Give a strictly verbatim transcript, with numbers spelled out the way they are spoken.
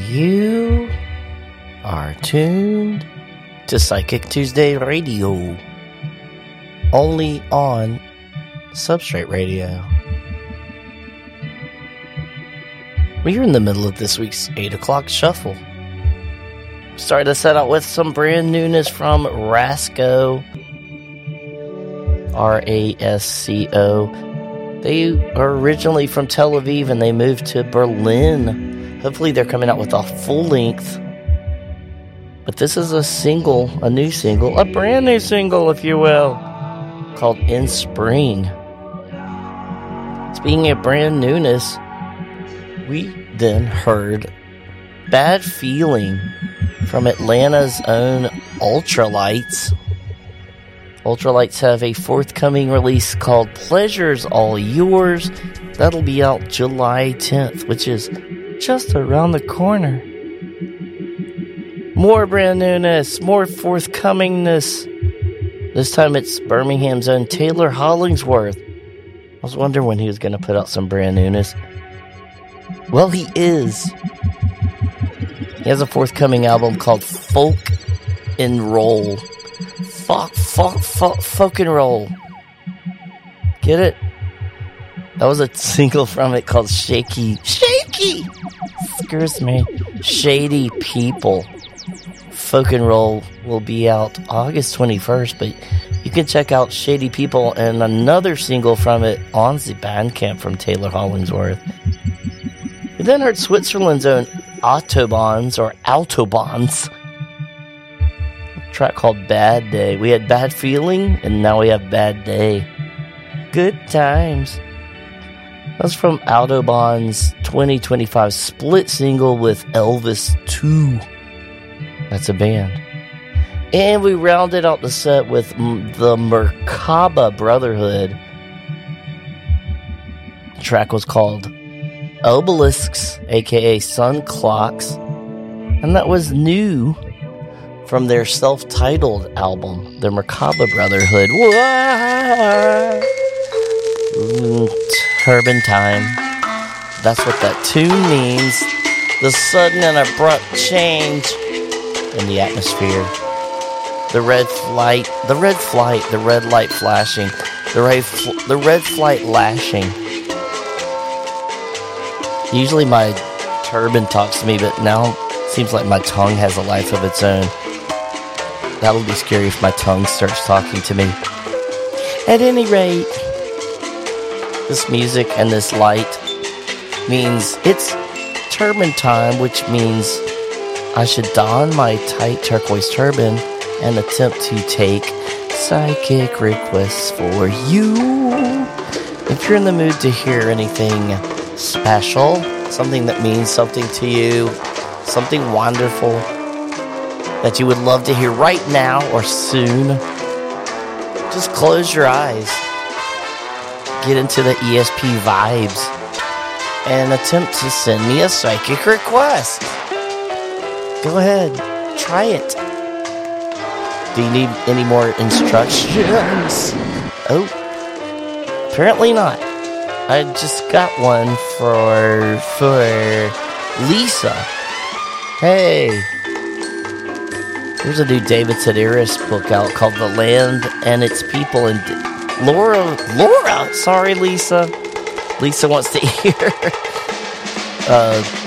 You are tuned to Psychic Tuesday Radio, only on Substrate Radio. We're in the middle of this week's eight o'clock shuffle. Started to set out with some brand newness from Rasco, R A S C O. They are originally from Tel Aviv and they moved to Berlin. Hopefully they're coming out with a full length. But this is a single, a new single, a brand new single, if you will, called In Spring. Speaking of brand newness, we then heard Bad Feeling from Atlanta's own Ultralights. Ultralights have a forthcoming release called Pleasure's All Yours. That'll be out July tenth, which is just around the corner. More brand newness, more forthcomingness. This time it's Birmingham's own Taylor Hollingsworth. I was wondering when he was going to put out some brand newness. Well, he is. He has a forthcoming album called Folk and Roll. Folk, folk, folk, folk and Roll. Get it? That was a single from it called Shaky. Shaky! Excuse me. Shady People. Folk and Roll will be out August twenty-first, but you can check out Shady People and another single from it on the Bandcamp from Taylor Hollingsworth. We then heard Switzerland's own Autobahns, or Autobahns. A track called Bad Day. We had Bad Feeling, and now we have Bad Day. Good times. That's from Autobahn's twenty twenty-five split single with Elvis two. That's a band. And we rounded out the set with the Merkaba Brotherhood. The track was called Obelisks, aka Sun Clocks, and that was new from their self-titled album, the Merkaba Brotherhood. Ooh, turban time. That's what that tune means. The sudden and abrupt change in the atmosphere. The red flight, the red flight, the red light flashing, the red, fl- the red flight lashing. Usually my turban talks to me, but now it seems like my tongue has a life of its own. That'll be scary if my tongue starts talking to me. At any rate, this music and this light means it's turban time, which means I should don my tight turquoise turban and attempt to take psychic requests for you. If you're in the mood to hear anything special, something that means something to you, something wonderful that you would love to hear right now or soon, just close your eyes, get into the E S P vibes, and attempt to send me a psychic request. Go ahead, try it. Do you need any more instructions? Oh, apparently not. I just got one for for Lisa. Hey, there's a new David Sedaris book out called The Land and Its People. And Laura, Laura, sorry, Lisa. Lisa wants to hear uh,